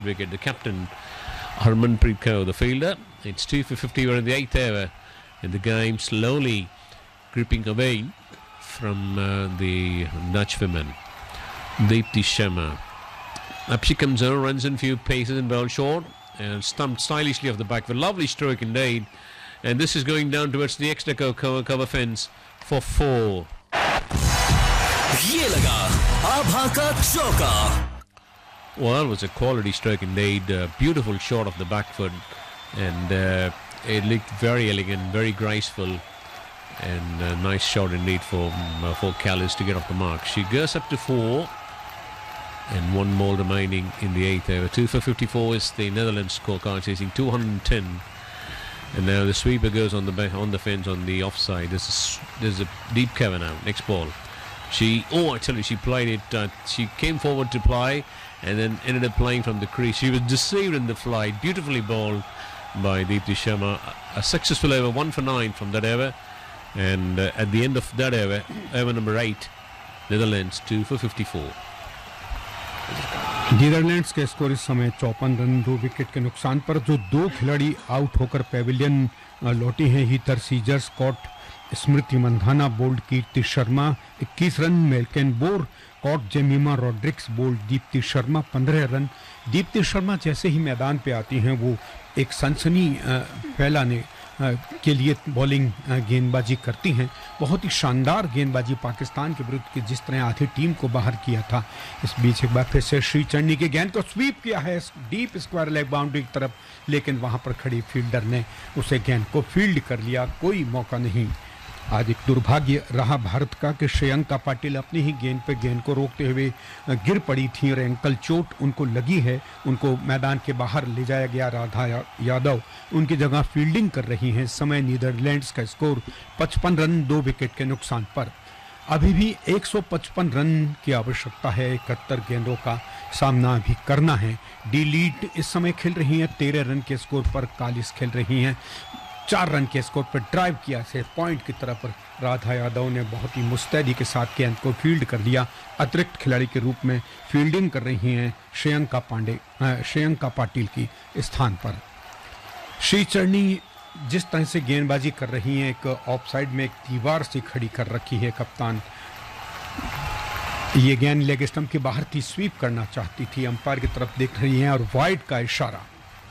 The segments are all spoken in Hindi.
wicket. The captain, Harmanpreet Kaur, the fielder. It's 2 for 50. We're in the 8th over. And the game slowly creeping away from the Dutch women. Deepti Sharma. Up she comes over, runs in few paces and bowled short. And stumped stylishly off the back with a lovely stroke indeed. And this is going down towards the extra cover fence for 4. ये लगा आभा का चौका. Well, it was a quality stroke indeed. Beautiful shot of the back foot. And it looked very elegant, very graceful. And a nice shot indeed for Callis to get off the mark. She goes up to 4. And one more remaining in the 8th over. 2 for 54 is the Netherlands scorecard, chasing 210. And now the sweeper goes on the fence on the offside. There's a deep cover now. Next ball. She played it. She came forward to play and then ended up playing from the crease. She was deceived in the flight. Beautifully bowled by Deepti Sharma. A successful over, 1 for 9 from that over. And at the end of that over, over number 8, Netherlands 2 for 54. Netherlands के स्कोर इस समय 54 रन 2 विकेट के नुकसान पर. जो 2 खिलाड़ी आउट होकर पेविलियन लौटे हैं, Heather seizures cot Smriti Mandhana, bold कीर्ति Sharma 21 run, मेल्केन bore cot, Jemimah Rodrigues bold, Deepti Sharma 15 run. Deepti Sharma जैसे ही मैदान पे आती हैं वो एक सनसनी फैलाने के लिए बॉलिंग गेंदबाजी करती हैं. बहुत ही शानदार गेंदबाजी पाकिस्तान के विरुद्ध की जिस तरह आधी टीम को बाहर किया था. इस बीच एक बार फिर से श्री चन्नी के गेंद को स्वीप किया है डीप स्क्वायर लेग बाउंड्री की तरफ, लेकिन वहां पर खड़ी फील्डर ने उसे गेंद को फील्ड कर लिया. कोई मौका नहीं. आज एक दुर्भाग्य रहा भारत का कि श्रेयंका पाटिल अपनी ही गेंद पे गेंद को रोकते हुए गिर पड़ी थी और एंकल चोट उनको लगी है. उनको मैदान के बाहर ले जाया गया. राधा यादव उनकी जगह फील्डिंग कर रही हैं. इस समय नीदरलैंड्स का स्कोर 55 रन 2 विकेट के नुकसान पर. अभी भी 155 रन की आवश्यकता है. 71 गेंदों का सामना अभी करना है. डी लीड इस समय खेल रही हैं 13 रन के स्कोर पर. कालिस खेल रही हैं 4 रन के स्कोर पर. ड्राइव किया से पॉइंट की तरफ राधा यादव ने बहुत ही मुस्तैदी के साथ गेंद को फील्ड कर दिया. अतिरिक्त खिलाड़ी के रूप में फील्डिंग कर रही हैं श्रेयंका पाटिल की स्थान पर. श्री चरनी जिस तरह से गेंदबाजी कर रही हैं, एक ऑफसाइड में एक दीवार से खड़ी कर रखी है कप्तान. ये गेंद लेग स्टंप के बाहर थी, स्वीप करना चाहती थी. अंपायर की तरफ देख रही हैं और वाइड का इशारा.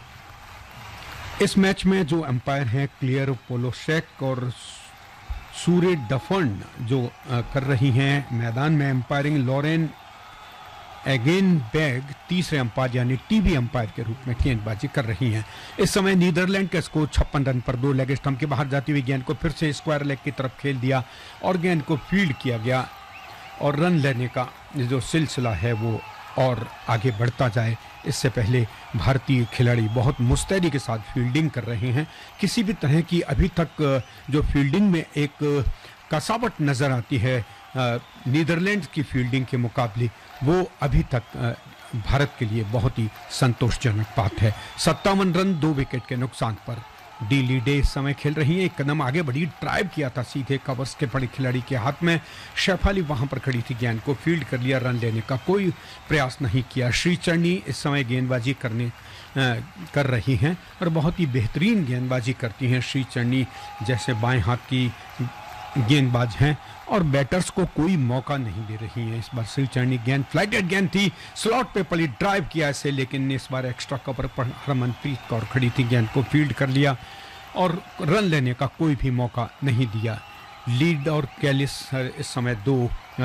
इस मैच में जो अंपायर हैं क्लियर पोलोशेक और सूर्य डफन जो कर रही हैं मैदान में अंपायरिंग. लॉरेन एगेन बैग तीसरे अंपायर यानी टीवी अंपायर के रूप में गेंदबाजी कर रही हैं. इस समय नीदरलैंड का स्कोर 56 रन पर. 2 लेग स्टंप के बाहर जाती हुई गेंद को फिर से स्क्वायर लेग की तरफ खेल दिया और गेंद को फील्ड किया गया और रन लेने का जो सिलसिला है वो और आगे बढ़ता जाए. इससे पहले भारतीय खिलाड़ी बहुत मुस्तैदी के साथ फील्डिंग कर रहे हैं. किसी भी तरह की अभी तक जो फील्डिंग में एक कसावट नज़र आती है नीदरलैंड्स की फील्डिंग के मुकाबले, वो अभी तक भारत के लिए बहुत ही संतोषजनक बात है. 57 रन 2 विकेट के नुकसान पर. डी लीडे इस समय खेल रही है. एक कदम आगे बढ़ी, ड्राइव किया था सीधे कवर्स के पड़े खिलाड़ी के हाथ में. शेफाली वहां पर खड़ी थी, गेंद को फील्ड कर लिया. रन लेने का कोई प्रयास नहीं किया. श्री चरनी इस समय गेंदबाजी कर रही हैं और बहुत ही बेहतरीन गेंदबाजी करती हैं. श्री चरनी जैसे बाएं हाथ की गेंदबाज हैं और बैटर्स को कोई मौका नहीं दे रही हैं. इस बार श्री चरनी गेंद फ्लाइटेड गेंद थी, स्लॉट पे पड़ी, ड्राइव किया इसे, लेकिन इस बार एक्स्ट्रा कवर पर हरमनप्रीत कौर खड़ी थी, गेंद को फील्ड कर लिया और रन लेने का कोई भी मौका नहीं दिया. लीड और कैलिस इस समय 2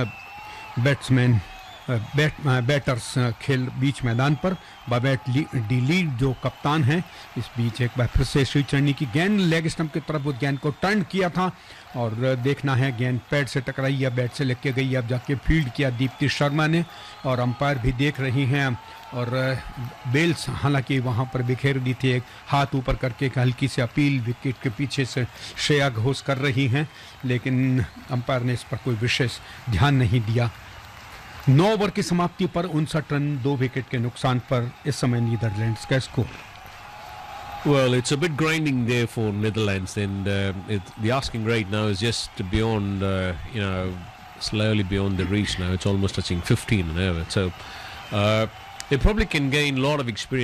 बैटर्स खेल बीच मैदान पर. बाबेट डी लीड जो कप्तान हैं. इस बीच एक बार फिर से श्री चरनी की गेंद लेग स्टंप की तरफ उस गेंद को टर्न किया था और देखना है गेंद पैड से टकराई या बैट से लेके गई. अब जाके फील्ड किया दीप्ति शर्मा ने और अंपायर भी देख रही हैं और बेल्स हालांकि वहां पर बिखेर दी थी. एक हाथ ऊपर करके एक हल्की से अपील विकेट के पीछे से श्रेया घोष कर रही हैं, लेकिन अंपायर ने इस पर कोई विशेष ध्यान नहीं दिया. 9 ओवर की समाप्ति पर 59 रन 2 विकेट के नुकसान पर इस समय नीदरलैंड्स का score. Well, it's a bit grinding there for Netherlands, and the asking rate now is just beyond, slowly beyond the reach now. It's almost touching 15 an hour. So They probably can gain a lot of experience